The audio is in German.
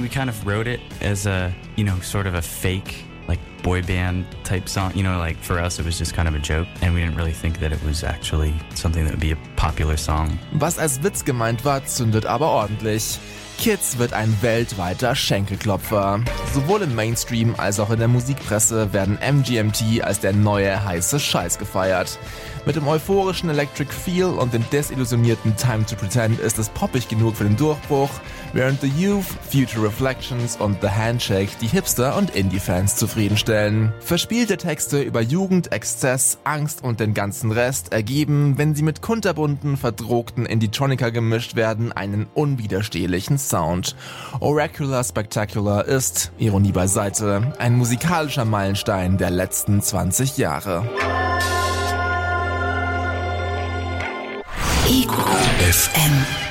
kind of wrote it as a, sort of a fake, like, boy band type song. Like, for us, it was just kind of a joke. And we didn't really think that it was actually something that would be a popular song. Was als Witz gemeint war, zündet aber ordentlich. Kids wird ein weltweiter Schenkelklopfer. Sowohl im Mainstream als auch in der Musikpresse werden MGMT als der neue heiße Scheiß gefeiert. Mit dem euphorischen Electric Feel und dem desillusionierten Time to Pretend ist es poppig genug für den Durchbruch, während The Youth, Future Reflections und The Handshake die Hipster- und Indie-Fans zufriedenstellen. Verspielte Texte über Jugend, Exzess, Angst und den ganzen Rest ergeben, wenn sie mit kunterbunten, verdrogten Indie-Tronica gemischt werden, einen unwiderstehlichen Sound. Oracular Spectacular ist, Ironie beiseite, ein musikalischer Meilenstein der letzten 20 Jahre. Ego FM.